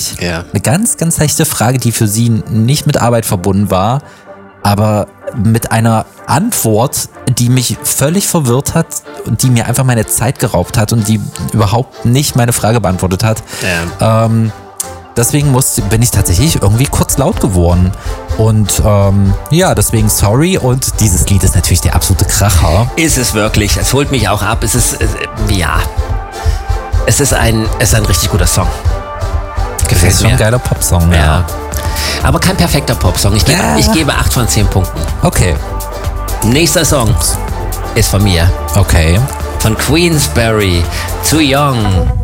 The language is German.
ich. Ja. Eine ganz, ganz leichte Frage, die für sie nicht mit Arbeit verbunden war, aber mit einer Antwort, die mich völlig verwirrt hat und die mir einfach meine Zeit geraubt hat und die überhaupt nicht meine Frage beantwortet hat. Ja. Deswegen bin ich tatsächlich irgendwie kurz laut geworden. Und deswegen sorry. Und dieses Lied ist natürlich der absolute Kracher. Ist es wirklich. Es holt mich auch ab. Es ist ein richtig guter Song. Gefällt Das ist mir. schon ein geiler Popsong, Ja. Aber kein perfekter Popsong. Ich gebe 8 von 10 Punkten. Okay. Nächster Song ist von mir. Okay. Von Queensberry. Too Young.